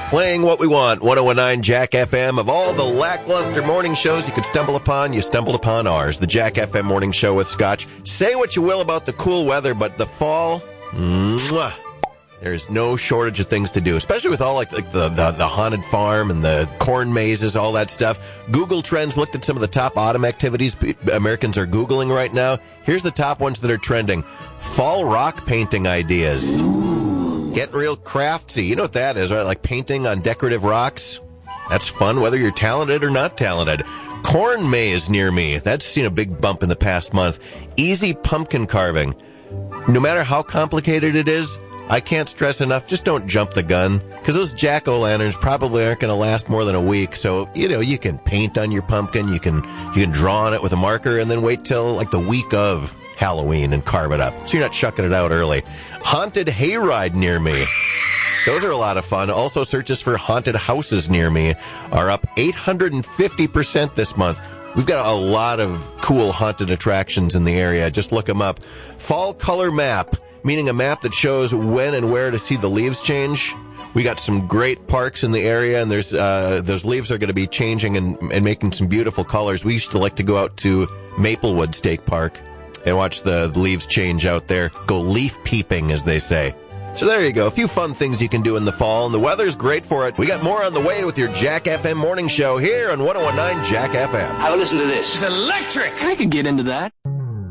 Playing what we want, 1019 Jack FM. Of all the lackluster morning shows you could stumble upon, you stumbled upon ours, the Jack FM morning show with Scotch. Say what you will about the cool weather, but the fall, there's no shortage of things to do, especially with all like the haunted farm and the corn mazes, all that stuff. Google Trends looked at some of the top autumn activities Americans are Googling right now. Here's the top ones that are trending. Fall rock painting ideas. Getting real craftsy. You know what that is, right? Like painting on decorative rocks. That's fun, whether you're talented or not talented. Corn maze near me. That's seen a big bump in the past month. Easy pumpkin carving. No matter how complicated it is, I can't stress enough, just don't jump the gun. Because those jack-o'-lanterns probably aren't going to last more than a week. So, you can paint on your pumpkin, you can draw on it with a marker, and then wait till like the week of Halloween and carve it up. So you're not chucking it out early. Haunted hayride near me. Those are a lot of fun. Also, searches for haunted houses near me are up 850% this month. We've got a lot of cool haunted attractions in the area. Just look them up. Fall color map, meaning a map that shows when and where to see the leaves change. We got some great parks in the area, and there's those leaves are going to be changing and making some beautiful colors. We used to like to go out to Maplewood State Park and watch the leaves change out there. Go leaf peeping, as they say. So there you go. A few fun things you can do in the fall, and the weather's great for it. We got more on the way with your Jack FM morning show here on 1019 Jack FM. Have a listen to this. It's electric! I could get into that.